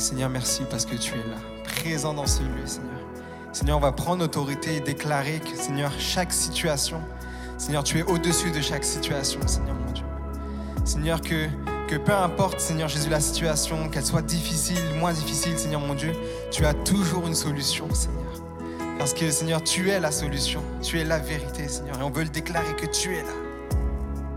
Seigneur, merci parce que tu es là, présent dans ce lieu, Seigneur. Seigneur, on va prendre autorité et déclarer que, Seigneur, chaque situation, Seigneur, tu es au-dessus de chaque situation, Seigneur mon Dieu. Seigneur, que peu importe, Seigneur Jésus, la situation, qu'elle soit difficile, moins difficile, Seigneur mon Dieu, tu as toujours une solution, Seigneur. Parce que, Seigneur, tu es la solution, tu es la vérité, Seigneur, et on veut le déclarer que tu es là.